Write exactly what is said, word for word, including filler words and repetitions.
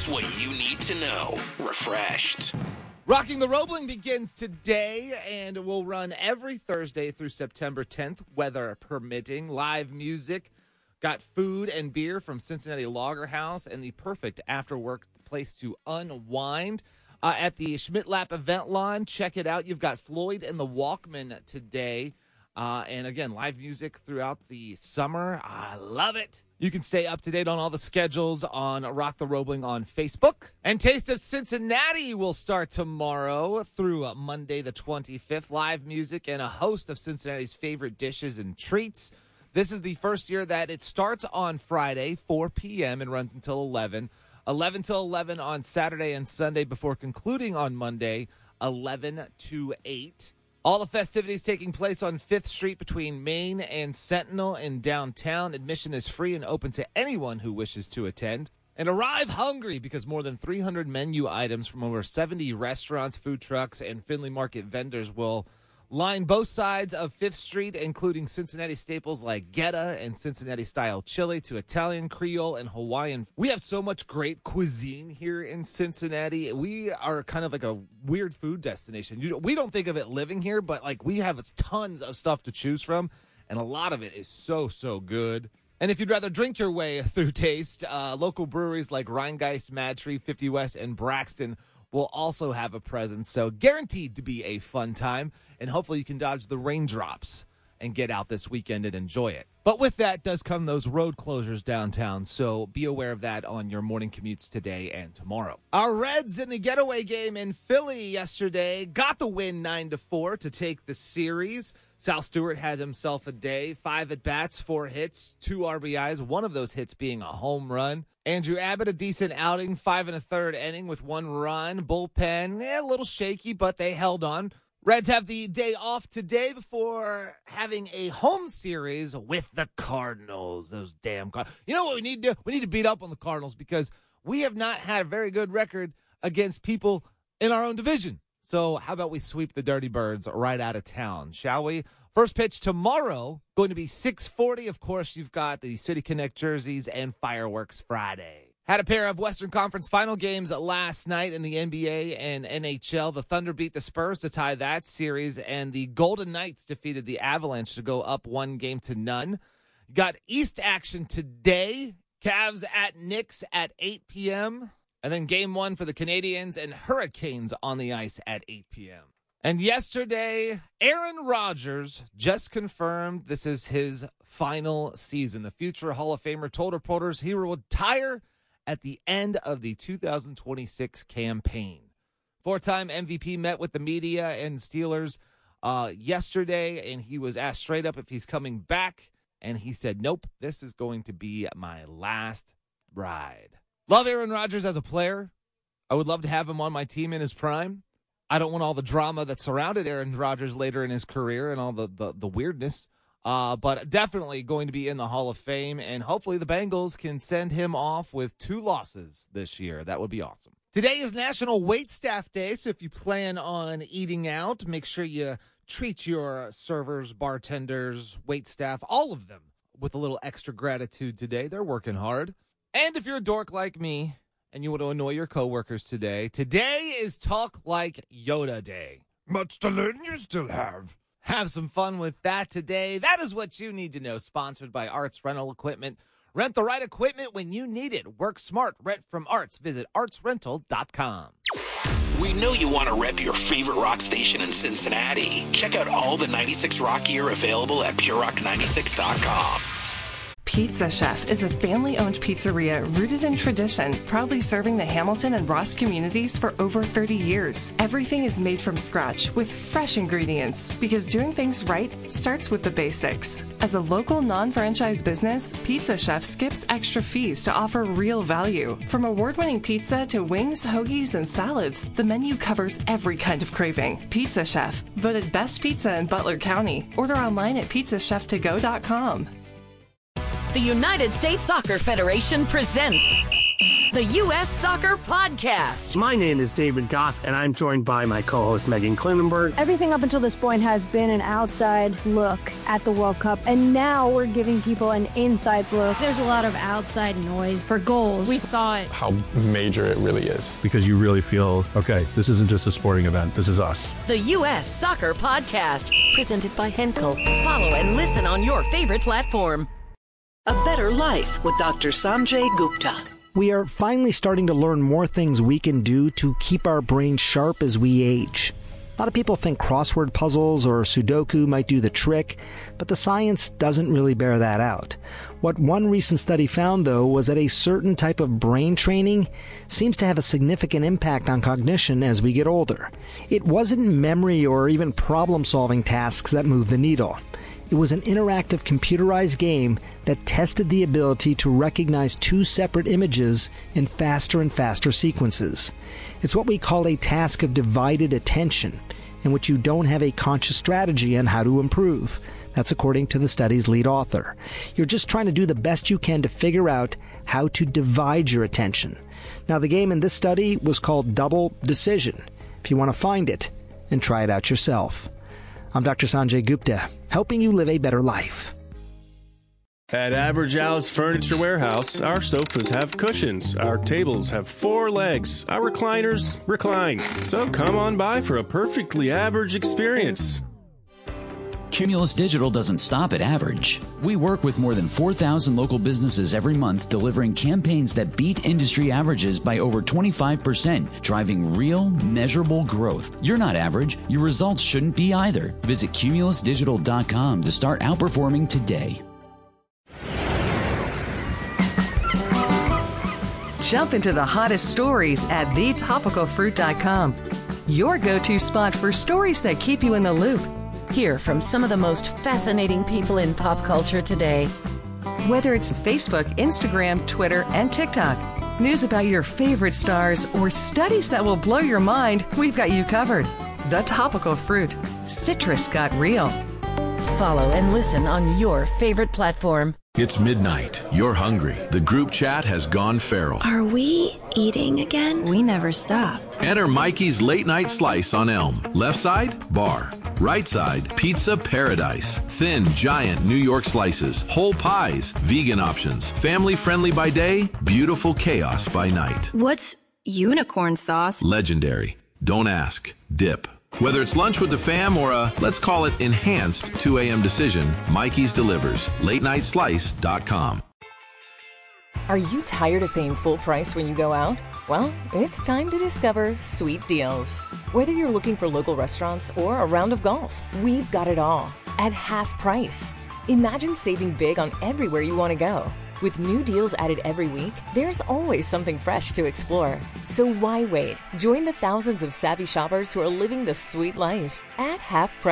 Just what you need to know. Refreshed. Rocking the Roebling begins today and will run every Thursday through September tenth, weather permitting. Live music, got food and beer from Cincinnati Lager House, and the perfect after-work place to unwind. Uh, at the Schmidt-Lap event lawn, check it out. You've got Floyd and the Walkmen today. Uh, and again, live music throughout the summer. I love it. You can stay up to date on all the schedules on Rock the Roebling on Facebook. And Taste of Cincinnati will start tomorrow through Monday the twenty-fifth. Live music and a host of Cincinnati's favorite dishes and treats. This is the first year that it starts on Friday, four p.m. and runs until eleven. eleven till eleven on Saturday and Sunday before concluding on Monday, eleven to eight. All the festivities taking place on fifth Street between Main and Sentinel in downtown. Admission is free and open to anyone who wishes to attend. And arrive hungry because more than three hundred menu items from over seventy restaurants, food trucks, and Findlay Market vendors will line both sides of fifth Street, including Cincinnati staples like Geta and Cincinnati-style chili to Italian, Creole, and Hawaiian. We have so much great cuisine here in Cincinnati. We are kind of like a weird food destination. You, we don't think of it living here, but like we have tons of stuff to choose from, and a lot of it is so, so good. And if you'd rather drink your way through taste, uh, local breweries like Rheingeist, Mad Tree, fifty West, and Braxton will also have a presence, so guaranteed to be a fun time, and hopefully you can dodge the raindrops and get out this weekend and enjoy it. But with that does come those road closures downtown, so be aware of that on your morning commutes today and tomorrow. Our Reds in the getaway game in Philly yesterday got the win nine to four to take the series. Sal Stewart had himself a day, five at-bats, four hits, two R B Is, one of those hits being a home run. Andrew Abbott, a decent outing, five and a third inning with one run. Bullpen, eh, a little shaky, but they held on. Reds have the day off today before having a home series with the Cardinals. Those damn Cardinals. You know what we need to do? We need to beat up on the Cardinals because we have not had a very good record against people in our own division. So how about we sweep the Dirty Birds right out of town, shall we? First pitch tomorrow, going to be six forty. Of course, you've got the City Connect jerseys and Fireworks Friday. Had a pair of Western Conference final games last night in the N B A and N H L. The Thunder beat the Spurs to tie that series, and the Golden Knights defeated the Avalanche to go up one game to none. You got East action today. Cavs at Knicks at eight p.m., and then game one for the Canadiens and Hurricanes on the ice at eight p.m. And yesterday, Aaron Rodgers just confirmed this is his final season. The future Hall of Famer told reporters he will retire at the end of the two thousand twenty-six campaign. Four-time M V P met with the media and Steelers uh, yesterday, and he was asked straight up if he's coming back, and he said, nope, this is going to be my last ride. Love Aaron Rodgers as a player. I would love to have him on my team in his prime. I don't want all the drama that surrounded Aaron Rodgers later in his career and all the, the, the weirdness. Uh, but definitely going to be in the Hall of Fame, and hopefully the Bengals can send him off with two losses this year. That would be awesome. Today is National Waitstaff Day, so if you plan on eating out, make sure you treat your servers, bartenders, waitstaff, all of them, with a little extra gratitude today. They're working hard. And if you're a dork like me and you want to annoy your coworkers today, today is Talk Like Yoda Day. Much to learn you still have. Have some fun with that today. That is what you need to know. Sponsored by Arts Rental Equipment. Rent the right equipment when you need it. Work smart. Rent from Arts. Visit arts rental dot com. We know you want to rep your favorite rock station in Cincinnati. Check out all the ninety-six Rock gear available at pure rock ninety-six dot com. Pizza Chef is a family-owned pizzeria rooted in tradition, proudly serving the Hamilton and Ross communities for over thirty years. Everything is made from scratch with fresh ingredients because doing things right starts with the basics. As a local non-franchise business, Pizza Chef skips extra fees to offer real value. From award-winning pizza to wings, hoagies, and salads, the menu covers every kind of craving. Pizza Chef, voted best pizza in Butler County. Order online at pizza chef to go dot com. The United States Soccer Federation presents the U S Soccer Podcast. My name is David Goss, and I'm joined by my co-host Megan Klinenberg. Everything up until this point has been an outside look at the World Cup, and now we're giving people an inside look. There's a lot of outside noise for goals. We thought how major it really is. Because you really feel, okay, this isn't just a sporting event, this is us. The U S Soccer Podcast, presented by Henkel. Follow and listen on your favorite platform. A Better Life with Doctor Sanjay Gupta. We are finally starting to learn more things we can do to keep our brains sharp as we age. A lot of people think crossword puzzles or Sudoku might do the trick, but the science doesn't really bear that out. What one recent study found, though, was that a certain type of brain training seems to have a significant impact on cognition as we get older. It wasn't memory or even problem-solving tasks that moved the needle. It was an interactive computerized game that tested the ability to recognize two separate images in faster and faster sequences. It's what we call a task of divided attention, in which you don't have a conscious strategy on how to improve. That's according to the study's lead author. You're just trying to do the best you can to figure out how to divide your attention. Now, the game in this study was called Double Decision. If you want to find it and try it out yourself. I'm Doctor Sanjay Gupta, helping you live a better life. At Average Al's Furniture Warehouse, our sofas have cushions, our tables have four legs, our recliners recline. So come on by for a perfectly average experience. Cumulus Digital doesn't stop at average. We work with more than four thousand local businesses every month, delivering campaigns that beat industry averages by over twenty-five percent, driving real, measurable growth. You're not average. Your results shouldn't be either. Visit cumulus digital dot com to start outperforming today. Jump into the hottest stories at the topical fruit dot com. Your go-to spot for stories that keep you in the loop. Hear from some of the most fascinating people in pop culture today. Whether it's Facebook, Instagram, Twitter, and TikTok, news about your favorite stars, or studies that will blow your mind, we've got you covered. The Topical Fruit. Citrus got real. Follow and listen on your favorite platform. It's midnight. You're hungry. The group chat has gone feral. Are we eating again? We never stopped. Enter Mikey's Late Night Slice on Elm. Left side, bar. Right side, pizza paradise. Thin, giant New York slices. Whole pies. Vegan options. Family friendly by day. Beautiful chaos by night. What's unicorn sauce? Legendary. Don't ask. Dip. Whether it's lunch with the fam or a, let's call it, enhanced two a.m. decision, Mikey's delivers. late night slice dot com. Are you tired of paying full price when you go out? Well, it's time to discover Sweet Deals. Whether you're looking for local restaurants or a round of golf, we've got it all at half price. Imagine saving big on everywhere you want to go. With new deals added every week, there's always something fresh to explore. So why wait? Join the thousands of savvy shoppers who are living the sweet life at half price.